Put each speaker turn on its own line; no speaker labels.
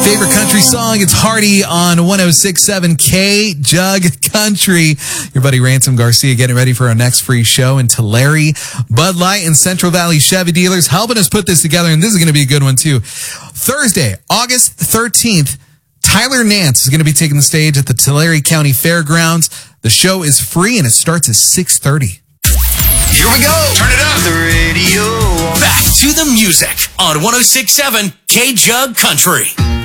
Favorite country song, it's Hardy on 106.7 K Jug Country. Your buddy Ransom Garcia getting ready for our next free show in Tulare. Bud Light and Central Valley Chevy dealers helping us put this together, and this is going to be a good one too. Thursday, August 13th, Tyler Nance is going to be taking the stage at the Tulare County Fairgrounds. The show is free and it starts at 6:30.
Here we go. Turn it up. The radio. Back to the music on 106.7 K Jug Country.